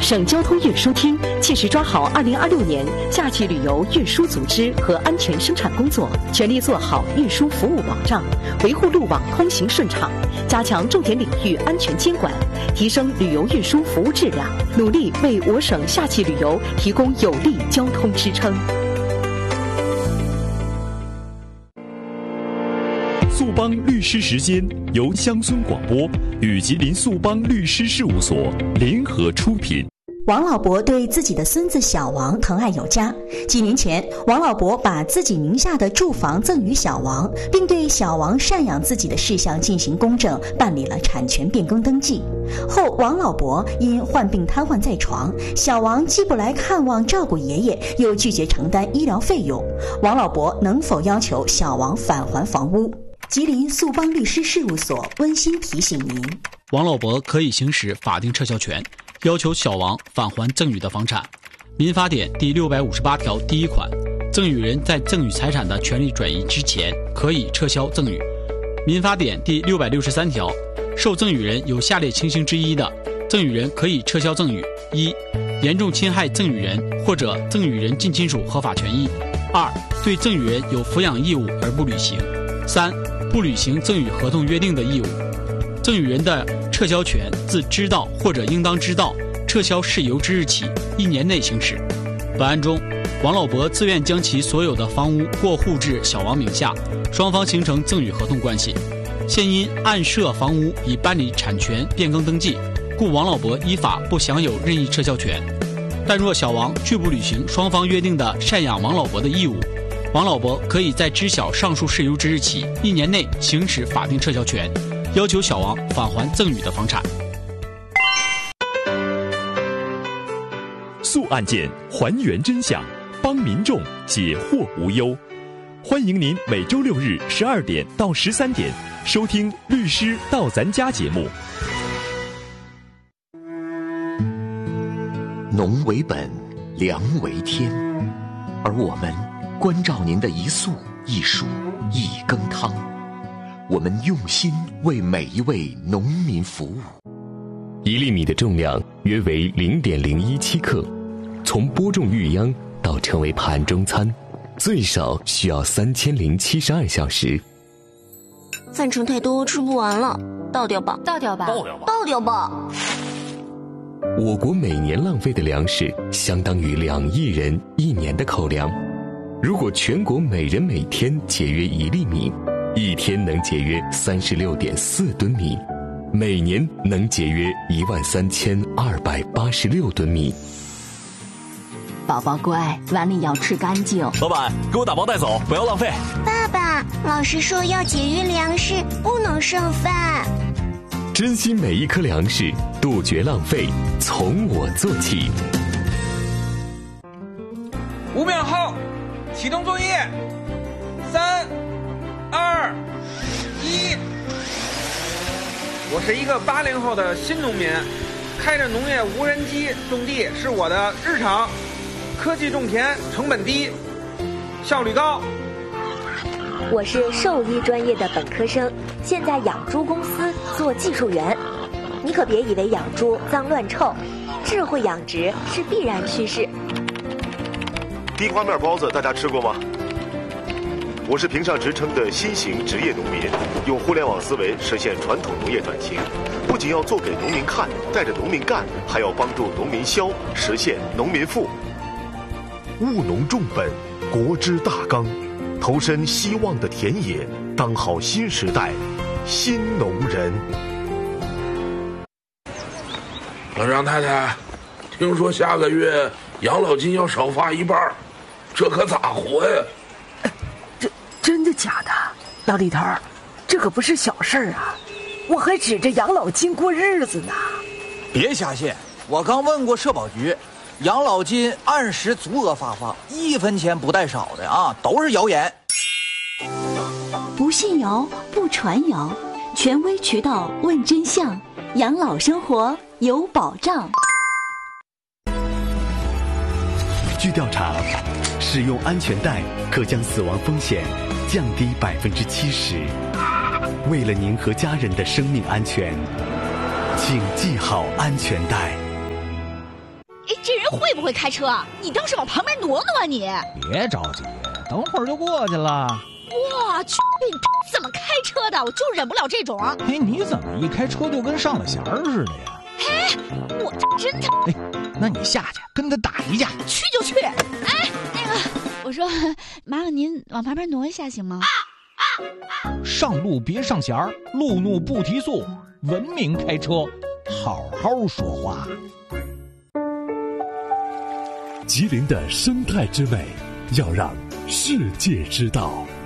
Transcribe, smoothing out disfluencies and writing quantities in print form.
省交通运输厅切实抓好2026年夏季旅游运输组织和安全生产工作，全力做好运输服务保障，维护路网通行顺畅，加强重点领域安全监管，提升旅游运输服务质量，努力为我省夏季旅游提供有力交通支撑。 速帮律师时间由乡村广播与吉林速帮律师事务所联合出品。 王老伯对自己的孙子小王疼爱有加。几年前，王老伯把自己名下的住房赠与小王，并对小王赡养自己的事项进行公证，办理了产权变更登记。后，王老伯因患病瘫痪在床，小王既不来看望照顾爷爷，又拒绝承担医疗费用，王老伯能否要求小王返还房屋？吉林速帮律师事务所温馨提醒您： 王老伯可以行使法定撤销权，要求小王返还赠与的房产。民法典第658条第1款，赠与人在赠与财产的权利转移之前，可以撤销赠与。民法典第663条，受赠与人有下列情形之一的，赠与人可以撤销赠与：一、严重侵害赠与人或者赠与人近亲属合法权益；二、对赠与人有抚养义务而不履行；三、不履行赠与合同约定的义务。赠与人的撤销权自知道或者应当知道撤销事由之日起1年内行使。本案中，王老伯自愿将其所有的房屋过户至小王名下，双方形成赠与合同关系。现因案涉房屋已办理产权变更登记，故王老伯依法不享有任意撤销权。但若小王拒不履行双方约定的赡养王老伯的义务，王老伯可以在知晓上述事由之日起1年内行使法定撤销权，要求小王返还赠与的房产。 速案件，还原真相，帮民众解惑无忧。欢迎您每周6日12点到13点收听《律师到咱家》节目。 农为本，粮为天，而我们关照您的一粟一黍一羹汤，我们用心为每一位农民服务。 1粒米的重量约为0.017克，从播种育秧到成为盘中餐，最少需要3072小时。 饭盛太多，吃不完了，倒掉吧， 倒掉吧， 倒掉吧。 我国每年浪费的粮食相当于2亿人1年的口粮。如果全国每人每天节约1粒米，一天能节约36.4吨米，每年能节约13286吨米。 宝宝乖，碗里要吃干净。 老板，给我打包带走，不要浪费。 爸爸，老师说要节约粮食，不能剩饭。 珍惜每一颗粮食，杜绝浪费，从我做起。 5秒后启动作业，3、2、1。我是一个80后的新农民，开着农业无人机种地是我的日常。科技种田，成本低，效率高。 我是兽医专业的本科生，现在养猪公司做技术员。你可别以为养猪脏乱臭，智慧养殖是必然趋势。 地瓜面包子大家吃过吗？我是评上职称的新型职业农民，用互联网思维实现传统农业转型，不仅要做给农民看，带着农民干，还要帮助农民消，实现农民富。务农重本，国之大纲，投身希望的田野，当好新时代新农人。 老张太太，听说下个月养老金要少发1半，这可咋活呀？ 真的假的？老李头，这可不是小事儿啊！我还指着养老金过日子呢。 别瞎信，我刚问过社保局，养老金按时足额发放，1分钱不带少的啊，都是谣言。 不信谣，不传谣，权威渠道问真相，养老生活有保障。 据调查，使用安全带可将死亡风险降低70%。为了您和家人的生命安全，请系好安全带。 哎，这人会不会开车？你倒是往旁边挪挪啊你！ 别着急，等会儿就过去了。 我去，你怎么开车的？我就忍不了这种。 哎，你怎么一开车就跟上了弦儿似的呀？ 哎，我真的。 哎，那你下去跟他打一架。 去就去。哎，那个，我说，麻烦您往旁边挪一下行吗？ 上路别上弦儿，路怒不提速，文明开车，好好说话。 吉林的生态之美，要让世界知道。